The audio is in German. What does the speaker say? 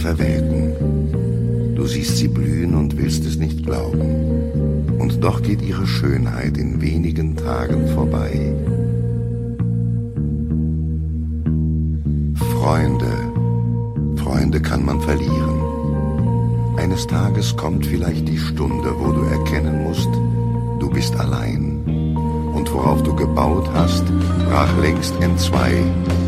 verwelken. Du siehst sie blühen und willst es nicht glauben. Und doch geht ihre Schönheit in wenigen Tagen vorbei. Freunde kann man verlieren. Eines Tages kommt vielleicht die Stunde, wo du erkennen musst, du bist allein. Und worauf du gebaut hast, brach längst entzwei.